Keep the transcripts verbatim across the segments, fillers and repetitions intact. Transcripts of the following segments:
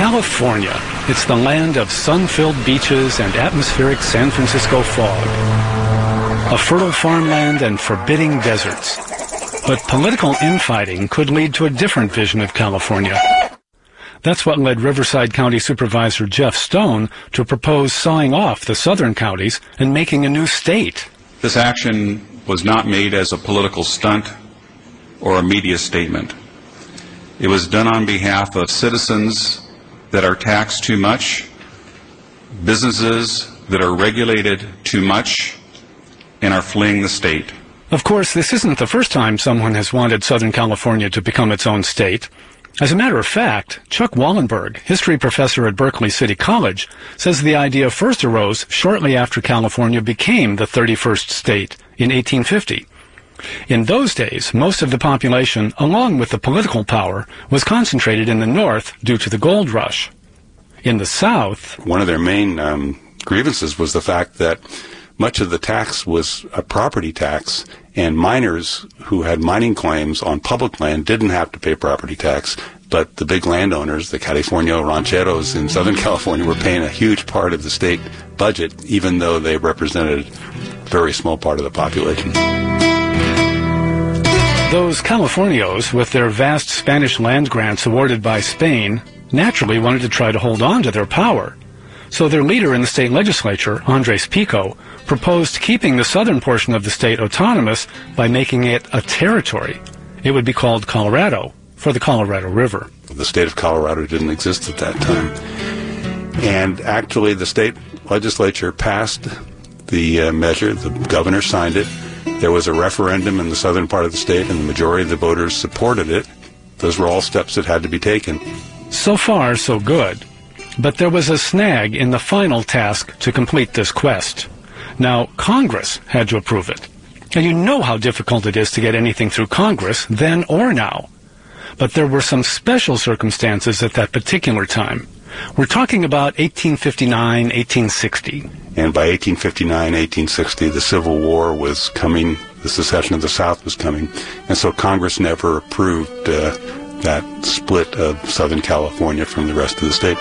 California. It's the land of sun-filled beaches and atmospheric San Francisco fog. A fertile farmland and forbidding deserts. But political infighting could lead to a different vision of California. That's what led Riverside County Supervisor Jeff Stone to propose sawing off the southern counties and making a new state. This action was not made as a political stunt or a media statement. It was done on behalf of citizens that are taxed too much, businesses that are regulated too much, and are fleeing the state. Of course, this isn't the first time someone has wanted Southern California to become its own state. As a matter of fact, Chuck Wallenberg, history professor at Berkeley City College, says the idea first arose shortly after California became the thirty-first state in eighteen fifty. In those days, most of the population, along with the political power, was concentrated in the north due to the gold rush. In the south, one of their main um, grievances was the fact that much of the tax was a property tax, and miners who had mining claims on public land didn't have to pay property tax, but the big landowners, the California rancheros in Southern California, were paying a huge part of the state budget, even though they represented a very small part of the population. Those Californios, with their vast Spanish land grants awarded by Spain, naturally wanted to try to hold on to their power. So their leader in the state legislature, Andres Pico, proposed keeping the southern portion of the state autonomous by making it a territory. It would be called Colorado, for the Colorado River. The state of Colorado didn't exist at that time. And actually, the state legislature passed the uh, measure. The governor signed it. There was a referendum in the southern part of the state, and the majority of the voters supported it. Those were all steps that had to be taken. So far, so good. But there was a snag in the final task to complete this quest. Now, Congress had to approve it. And you know how difficult it is to get anything through Congress, then or now. But there were some special circumstances at that particular time. We're talking about eighteen fifty-nine, eighteen sixty. And by eighteen fifty-nine, eighteen sixty, the Civil War was coming, the secession of the South was coming, and so Congress never approved uh, that split of Southern California from the rest of the state.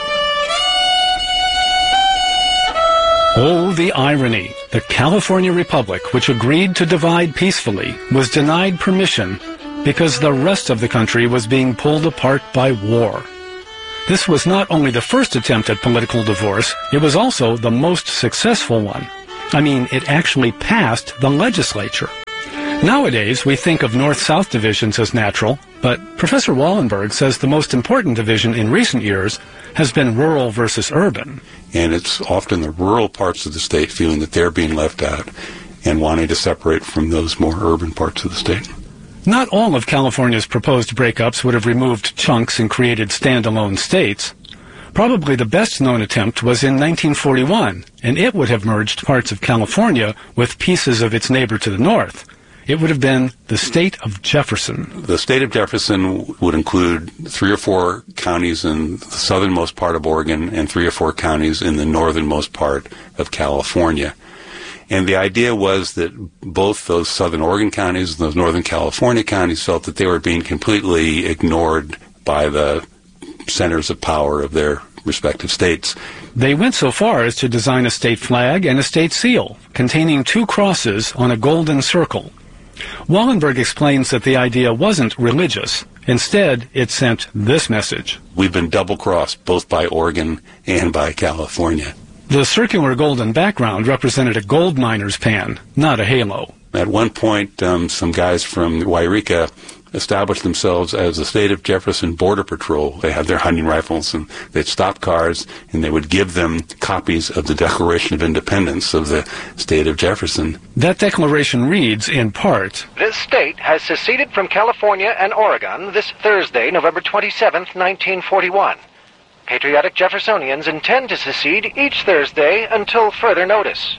Oh, the irony. The California Republic, which agreed to divide peacefully, was denied permission because the rest of the country was being pulled apart by war. This was not only the first attempt at political divorce, it was also the most successful one. I mean, it actually passed the legislature. Nowadays, we think of North-South divisions as natural, but Professor Wallenberg says the most important division in recent years has been rural versus urban. And it's often the rural parts of the state feeling that they're being left out and wanting to separate from those more urban parts of the state. Not all of California's proposed breakups would have removed chunks and created standalone states. Probably the best-known attempt was in nineteen forty-one, and it would have merged parts of California with pieces of its neighbor to the north. It would have been the state of Jefferson. The state of Jefferson would include three or four counties in the southernmost part of Oregon and three or four counties in the northernmost part of California. And the idea was that both those southern Oregon counties and those northern California counties felt that they were being completely ignored by the centers of power of their respective states. They went so far as to design a state flag and a state seal, containing two crosses on a golden circle. Wallenberg explains that the idea wasn't religious. Instead, it sent this message. We've been double-crossed both by Oregon and by California. The circular golden background represented a gold miner's pan, not a halo. At one point, um, some guys from Wairika established themselves as the State of Jefferson Border Patrol. They had their hunting rifles, and they'd stop cars, and they would give them copies of the Declaration of Independence of the State of Jefferson. That declaration reads, in part, "This state has seceded from California and Oregon this Thursday, November twenty-seventh, nineteen forty-one. Patriotic Jeffersonians intend to secede each Thursday until further notice."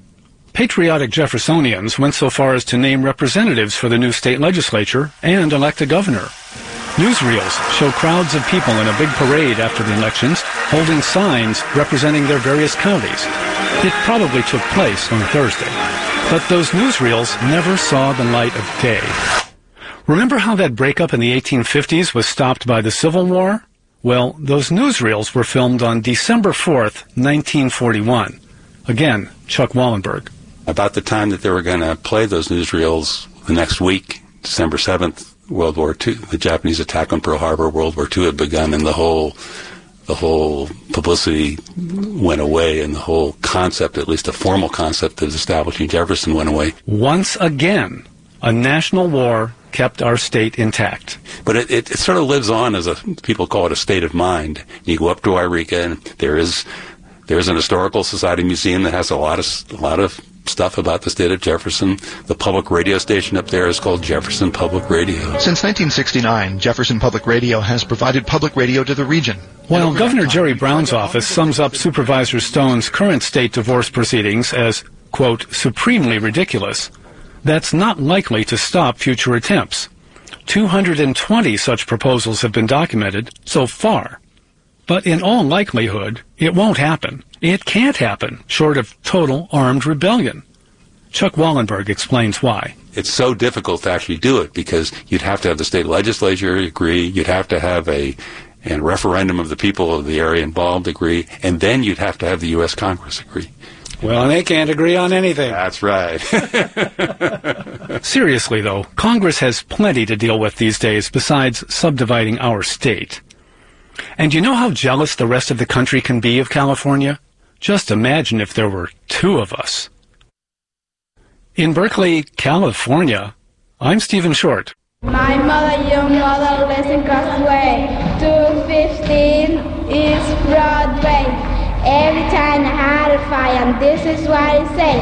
Patriotic Jeffersonians went so far as to name representatives for the new state legislature and elect a governor. Newsreels show crowds of people in a big parade after the elections, holding signs representing their various counties. It probably took place on a Thursday. But those newsreels never saw the light of day. Remember how that breakup in the eighteen fifties was stopped by the Civil War? Well, those newsreels were filmed on December fourth, nineteen forty-one. Again, Chuck Wallenberg. About the time that they were going to play those newsreels the next week, December seventh, World War Two, the Japanese attack on Pearl Harbor, World War Two had begun, and the whole the whole publicity went away, and the whole concept, at least the formal concept of establishing Jefferson, went away. Once again, a national war kept our state intact. But it, it, it sort of lives on as a, people call it a state of mind. You go up to Yreka, and there is there's an historical society museum that has a lot of a lot of stuff about the state of Jefferson. The public radio station up there is called Jefferson Public Radio. Since nineteen sixty-nine, Jefferson Public Radio has provided public radio to the region. While Governor Jerry Brown's office sums up Supervisor Stone's current state divorce proceedings as, quote, supremely ridiculous, that's not likely to stop future attempts. two hundred twenty such proposals have been documented so far. But in all likelihood, it won't happen. It can't happen, short of total armed rebellion. Chuck Wallenberg explains why. It's so difficult to actually do it because you'd have to have the state legislature agree, you'd have to have a, a referendum of the people of the area involved agree, and then you'd have to have the U S Congress agree. Well, they can't agree on anything. That's right. Seriously, though, Congress has plenty to deal with these days besides subdividing our state. And you know how jealous the rest of the country can be of California? Just imagine if there were two of us. In Berkeley, California, I'm Stephen Short. My mother, your mother lives in Crossway. two fifteen East Broadway. Every time I had a fire, and this is what I say.